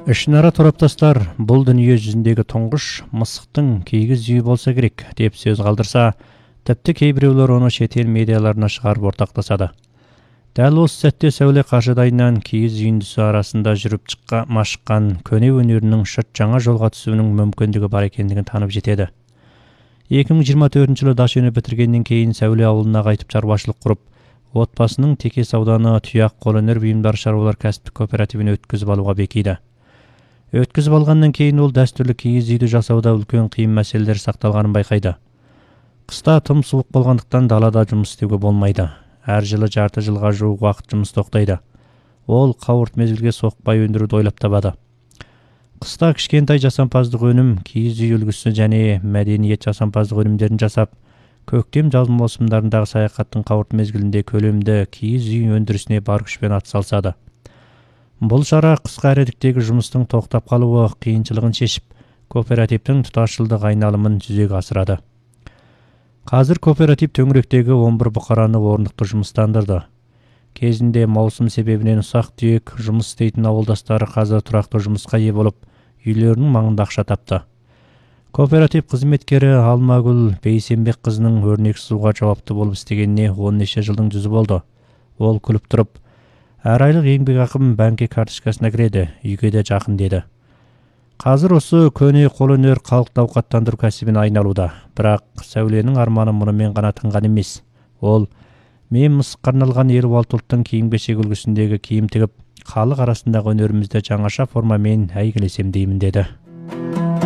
Ішінара тораптастар бұл дүние жүзіндегі тұңғыш мысықтың кигіз үйі болса керек деп сөз қалдырса, тіпті кейбіреулер оны шетел медиаларына шығарып ортақтасады. Дәл осы сәтте Сәуле Қажыдайынан кигіз үйіндісі арасында жүріп машыққан көне өнерінің шырт жаңа жолға түсуінің мүмкіндігі бар екендігін танып жетеді. 2024 жылы Дашөне бітіргеннен кейін Сәуле ауылына қайтып шаруашылық құрып, отбасының Текес ауданы тұяқ қолөнер бұйымдар шаруалар кәсіптік кооперативіне өткізіп алуға бекиді. Өткізіп алғаннан кейін ол дәстүрлі киіз үйді жасауда үлкен қиын мәселелер сақталғанын байқайды. Қыста тым суық болғандықтан далада жұмыс істеуге болмайды. Әр жылы жарты жылға жуық уақыт жұмыс тоқтайды. Ол қауырт мезгілге соқпай өндіруді ойлап табады. Қыста кішкентай жасампаздық өнім, киіз үй үлгісі және мәдениет жасампаздық өнімдерін жасап, көктем жаз маусымдарындағы саяхаттың қауырт мезгілінде көлемді киіз үй өндірісіне бар күшпен атсалысады. Бұл шара қысқа әрекеттегі жұмыстың тоқтап қалуы қиыншылығын шешіп, кооперативтің тұтасшылдық айналымын жүзеге асырады. Қазір кооператив төңіректегі 11 бұқараны орнықты жұмыстандырды. Кезінде маусым себебінен ұсақ-түйек жұмыс істейтін ауылдастары қазір тұрақты жұмысқа ие болып, үйлерінің маңында ақша тапты. Кооператив қызметкері Алмагүл Бейсенбек қызының өрнек суға жауапты болып істегеніне 10 неше жылдың жүзі болды. Ол күліп тұрып, әр айлық еңбекақым банк карточкасына кіреді, үйге де жақын деді. Қазір осы көне қолөнер халықты ауқаттандыру кәсібіне айналуда. Бірақ Сәуленің арманы мұнымен ғана тынған емес. Ол, мен мысыққа арналған 56 ұлттың киім-кешек үлгісіндегі киім тігіп, халық арасындағы өнерімізді жаңаша формамен әйгілесем деймін деді.